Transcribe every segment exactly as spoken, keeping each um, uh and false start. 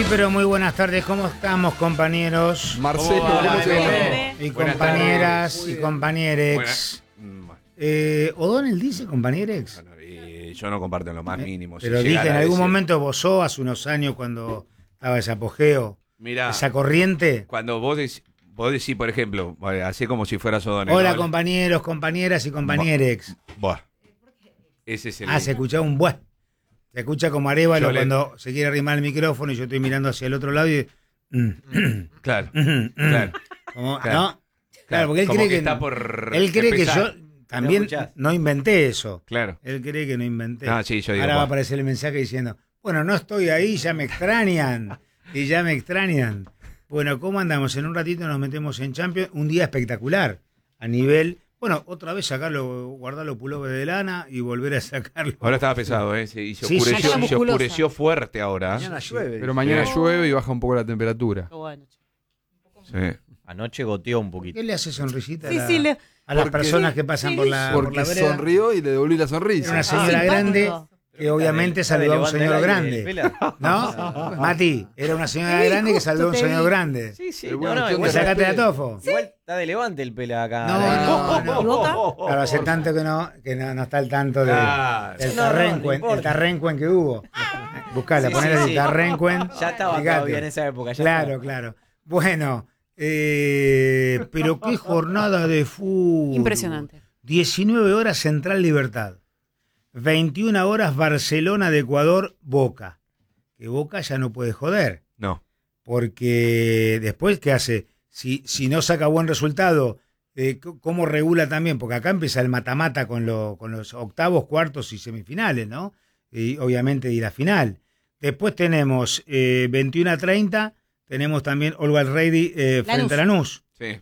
pero muy buenas tardes. ¿Cómo estamos, compañeros? Marcelo, ¿Cómo va, ¿cómo te va? bebé? Y Buenas compañeras tardes. y compañerex. Buenas. Eh, ¿O'Donnell dice compañerex? Bueno, y yo no comparto en lo más mínimo. Pero si dije, llegara en a algún decir- momento vosó hace unos años cuando estaba ese apogeo, Mirá, esa corriente. cuando vos, dec- vos decís, por ejemplo, bueno, así como si fueras O'Donnell. Hola, ¿no? compañeros, compañeras y compañerex. Buah. Ese es el. Ah, se escuchaba un bueh. Se escucha como Arévalo Yo le- cuando se quiere arrimar el micrófono y yo estoy mirando hacia el otro lado y... mm, Claro, mm, claro. como- Claro. ¿no? Claro, porque él Como cree que que, está por él cree que empezar. yo también escuchás? no inventé eso. Claro. Él cree que no inventé. Ah, sí, yo digo, Ahora va a bueno. aparecer el mensaje diciendo, bueno, no estoy ahí, ya me extrañan. Y ya me extrañan. Bueno, ¿cómo andamos? En un ratito nos metemos en Champions. Un día espectacular a nivel... Bueno, otra vez sacarlo, guardar los pullovers de lana y volver a sacarlo. Ahora estaba pesado, ¿eh? Se, y se Sí, sí, oscureció, sí. se oscureció fuerte ahora. ¿eh? Mañana llueve. Pero mañana Sí. llueve y baja un poco la temperatura. Qué bueno. Sí. Anoche goteó un poquito. ¿Qué le hace sonrisita a, Sí, la- sí, le- a las Porque- personas que pasan sí, por la, por Porque la vereda? sonrió y le devolví la Era sonrisa. una señora simpático. grande que obviamente Está de saludó a un levanta señor el aire, grande. pela. ¿No? Mati, era una señora Sí, grande que justo saludó a un te señor vi. grande. Sí, sí. Pero No, bueno, no, ¿qué igual, onda? ¿Sacaste la tofo? igual está de levante el pela acá. No, no, no. ¿Y Boca? Claro, hace tanto que no, que no, no está al tanto de, Claro. del No, no, no tarrencuen, el importa. tarrencuen que hubo. Buscala, Sí, ponele sí, el sí. tarrencuen. Ya estaba Fíjate. todavía en esa época. Ya Claro, estaba. claro. Bueno, eh, pero qué jornada de fútbol. Impresionante. diecinueve horas Central Libertad. veintiuna horas Barcelona de Ecuador, Boca. Que Boca ya no puede joder. No. Porque después, ¿qué hace? Si, si no saca buen resultado, eh, c- ¿cómo regula también? Porque acá empieza el mata-mata con, lo- con los octavos, cuartos y semifinales, ¿no? Y obviamente y la final. Después tenemos eh, veintiuno a treinta, tenemos también All Ready eh, frente a Lanús. Sí.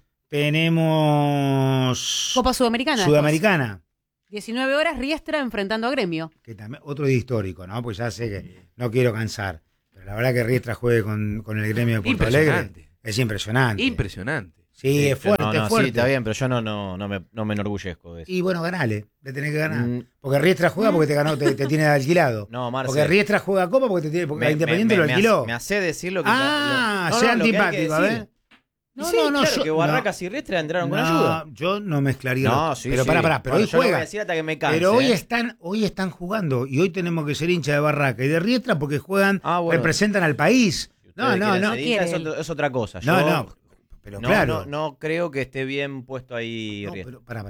Tenemos Copa Sudamericana. Sudamericana, diecinueve horas Riestra enfrentando a Gremio. que también otro día histórico, ¿no? Pues ya sé que no quiero cansar. Pero la verdad que Riestra juegue con, con el gremio de Porto Alegre Impresionante. es impresionante. Impresionante. Sí, es fuerte, no, no, es fuerte. Sí, está bien, pero yo no, no, no, me, no me enorgullezco de eso. Y bueno, ganale, le tenés que ganar. Mm. Porque Riestra juega porque te ganó, te, te tiene alquilado. No, Marce. Porque Riestra juega Copa porque te tiene, porque Me- a Independiente me- lo me- alquiló. Me hace decir lo que... Ah, lo- no, sea no, lo que hay que antipático, a decir. ver. No, sí, claro, yo- que Barracas y Riestra entraron con no, ayuda. yo no mezclaría. No, los- sí, pero sí. pará, pará, pero Bueno, hoy yo no voy a juega. decir hasta que me canse, Pero hoy ¿eh? están, hoy están jugando y hoy tenemos que ser hincha de Barraca y de Riestra porque juegan, Ah, bueno. representan al país. Si No, ustedes no, quieren no. ser hinchas, quiere es, otro- es otra cosa. No, Yo no. Pero no, claro. no, no creo que esté bien puesto ahí No, Riestra. pero pará,